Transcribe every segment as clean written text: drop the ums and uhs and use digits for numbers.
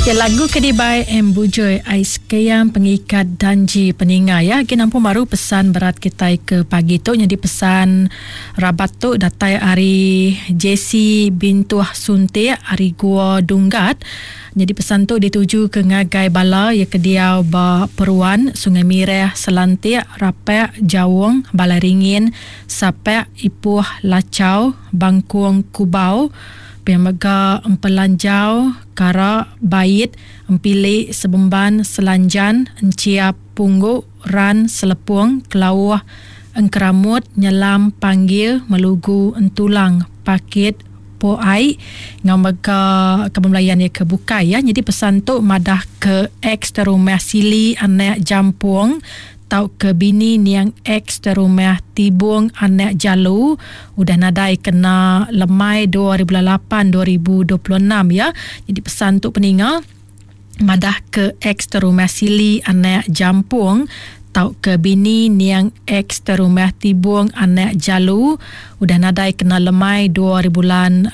Ya, lagu Kedibai Embujoi Ais Keyam pengikat danji peninga ya. Nampu baru pesan berat kita ke pagi tu. Jadi pesan rabat tu datai hari JC Bintuah Sunti hari Gua Dunggat. Jadi pesan tu dituju ke Ngagai Bala ya Kediau Ba Peruan Sungai Mireh Selantik Rapek Jawong Balai Ringin Sapek Ipuh Lacau Bangkuang Kubau Pemega Empelanjau Kara Bait Empili Sebemban Selanjan Encia Pungguk Ran Selepung Kelawah Engkeramut Nyelam Panggil Melugu Entulang Pakit Poai ngamega kebemelayan ya kebukai ya. Jadi pesan tu madah ke ex terumah sili anak Jampung tau ke bini niang ex terumah Tibung anak Jalu udah nadai kena lemai 2008-2026 ya. Jadi pesan tu peninga madah ke ex terumah sili anak Jampung tau ke bini niang ex terumah Tibung anak Jalu udah nadai kena lemai 2008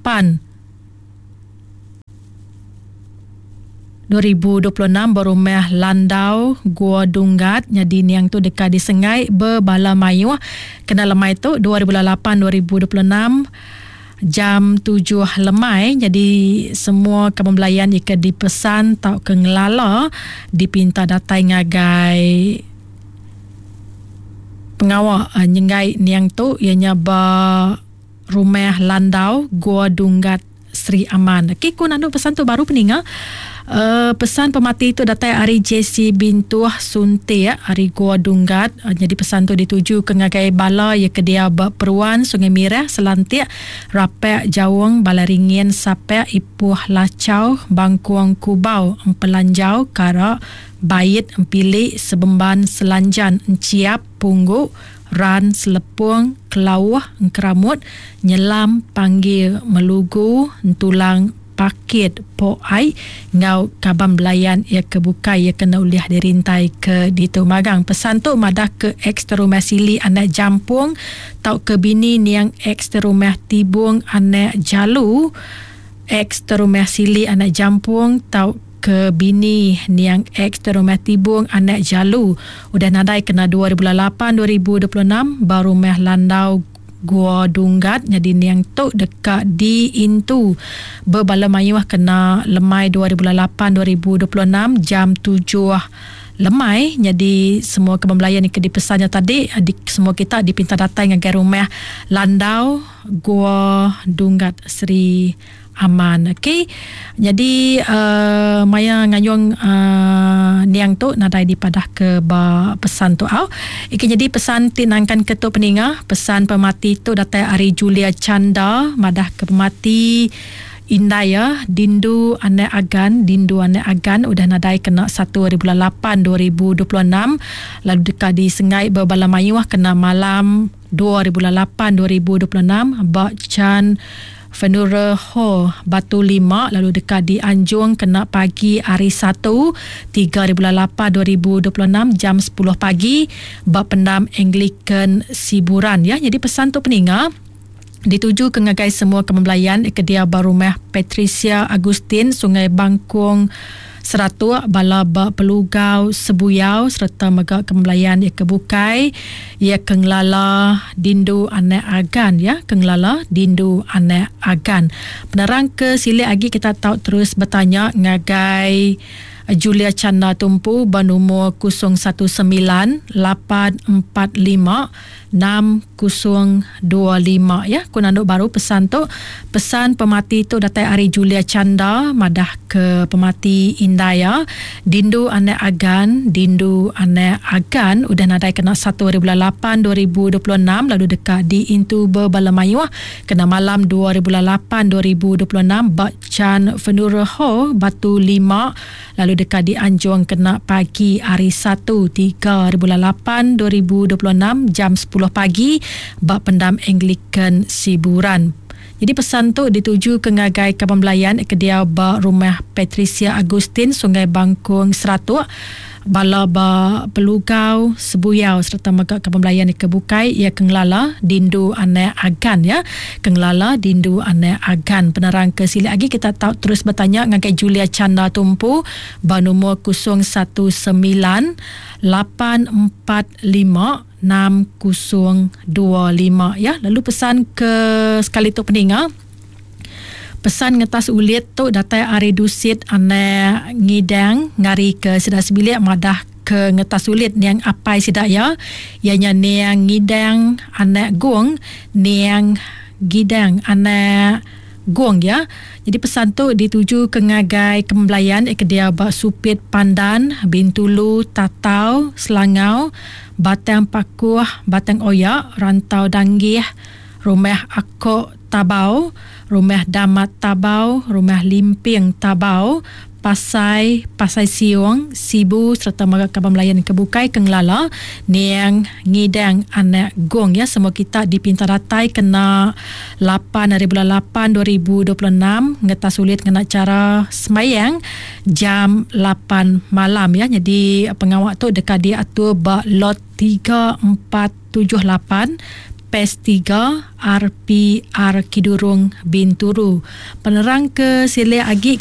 2026 berumah Landau Gua Dunggat. Jadi niang tu dekat di Sengai Bebala Mayu kena lemai tu 2008-2026 jam 7 lemai. Jadi semua kebembelayan jika dipesan tau ke ngelala dipinta datai ngagai pengawal nyengai niang tu ianya ba rumah Landau Gua Dunggat Sri Aman. Okey, ku nak pesan tu baru peninga. Pesan pemati itu datai hari JC Bintuah Sunti ya, hari Gua Dunggat. Jadi pesan tu dituju ke Ngagai Bala ya Kedia Peruan Sungai Mireh Selantik Rapek Jawong Balai Ringin Sapek Ipuh Lacau Bangkuang Kubau Empelanjau Kara Bait Empili Sebemban Selanjan Enciap Pungguk Ran Selepung Kelawah Engkeramut Nyelam Panggil Melugu Entulang Pakit Poai ngau kabam belayan ia kebukai ia kena uliah dirintai ke ditu magang. Pesan tu madah ke ex terumah sili anak Jampung tau ke bini niang ex terumah Tibung anak Jalu ex terumah sili anak Jampung tau ke bini niang ex terumah Tibung anak Jalu udah nadai kena 2008-2026 baru meh Landau Gua Dunggat. Jadi niang tu dekat di Intu Bebala Mayuah kena lemai 2008-2026 jam 7 lemai. Jadi semua kebembelayan yang dipesannya tadi semua kita dipinta datang ngagai rumah Landau Gua Dunggat Sri Aman. Okey. Jadi maya ngayong niang tu nadai dipadah ke ba pesan tu au. Okey, jadi pesan tinangkan ketua peninga, pesan pemati tu datai hari Julia Chanda madah ke pemati Indaya Dindu Anak Agan udah nadai kena 1/8/2026 lalu dekat di Sengai Bebala Mayuah kena malam 2008-2026 Bakcan Fenura Ho Batu 5 lalu dekat di Anjung kena pagi hari 1 3/8/2026 jam 10 pagi Bak Pendam Anglican Siburan ya. Jadi pesan tu peninga dituju ke ngagai semua kebembelayan Kedia Barumah Patricia Agustin Sungai Bangkuang Seratua Bala Bak Pelugau Sebuyau serta megak kebembelayan ia kebukai ia kenglala Dindu Anak Agan ya, kenglala Dindu Anak Agan. Penerang ke sili lagi kita tahu terus bertanya ngagai Julia Chanda Tumpu bernomor 019845 6025 ya. Kunanduk baru pesan tu, pesan pemati tu datai hari Julia Chanda madah ke pemati Indaya Dindu Anak Agan udah nadai kena 1/8/2026 lalu dekat di Intu Bebala Mayuah kena malam 2008-2026 Bakcan Fenura Ho Batu 5 lalu dekat di Anjung kena pagi hari 1 3/8/2026 jam 10 pagi Bak Pendam Anglican Siburan. Jadi pesan tu dituju ke ngagai Kaban Belayan ke dia ba rumah Patricia Agustin Sungai Bangkong Seratuk bala ba Pelugau Sebuyau serta magak Kaban Belayan ke Bukai ia kenglala dindu ane agan ya kenglala dindu ane agan penerang ke sili lagi kita tahu terus bertanya ngagai Julia Chanda Tumpu ba nombor 019 845 6025 ya. Lalu pesan ke sekali tu peninga pesan ngetas ulit tu datai ari dusit ane ngidang ngari ke sedak sebilik madah ke ngetas ulit niang apai sidak ya ianya niang ngidang ane gong niang gidang ane gong ya. Jadi pesan tu dituju ke ngagai Kembelayan ke dia ba Supit Pandan Bintulu Tatau Selangau Batang Pakuh Batang Oyak Rantau Danggih Rumah Akok Tabau Rumah Damat Tabau Rumah Limping Tabau Pasai Siong Sibu serta magak Kaban Belayan ke Bukai Kenglala niang ngidang anak gong ya. Semua kita dipinta datai kena 8 hari bulan 8 2026 ngetas sulit kena cara semayang jam 8 malam ya. Jadi pengawak tu dekat dia atur ba lot 3478 PES 3 RPR Kidurung Binturu. Penerang ke sile agi